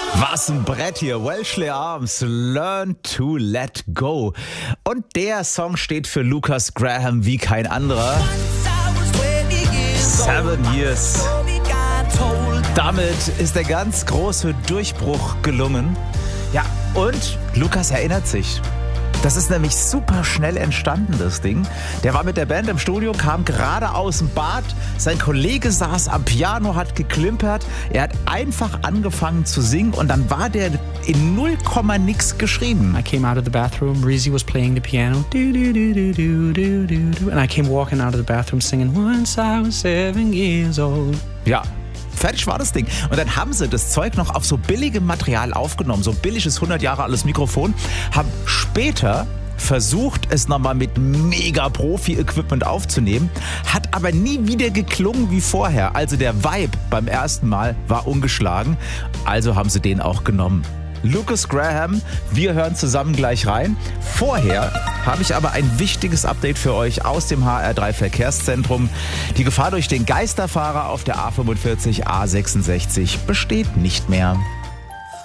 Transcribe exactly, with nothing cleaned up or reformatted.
Was ein Brett hier. Welshly Arms, Learn to Let Go. Und der Song steht für Lukas Graham wie kein anderer. Seven Years. Damit ist der ganz große Durchbruch gelungen. Ja, und Lukas erinnert sich. Das ist nämlich super schnell entstanden, das Ding. Der war mit der Band im Studio, kam gerade aus dem Bad. Sein Kollege saß am Piano, hat geklimpert. Er hat einfach angefangen zu singen und dann war der in null Komma nix geschrieben. I came out of the bathroom. Reezy was playing the piano. Do, do, do, do, do, do, do, do. And I came walking out of the bathroom singing, Once I was seven years old. Ja. Fertig war das Ding. Und dann haben sie das Zeug noch auf so billigem Material aufgenommen. So billiges hundert Jahre altes Mikrofon. Haben später versucht, es nochmal mit mega Profi-Equipment aufzunehmen. Hat aber nie wieder geklungen wie vorher. Also der Vibe beim ersten Mal war ungeschlagen. Also haben sie den auch genommen. Lukas Graham, wir hören zusammen gleich rein. Vorher habe ich aber ein wichtiges Update für euch aus dem H R drei Verkehrszentrum. Die Gefahr durch den Geisterfahrer auf der A fünfundvierzig A sechsundsechzig besteht nicht mehr.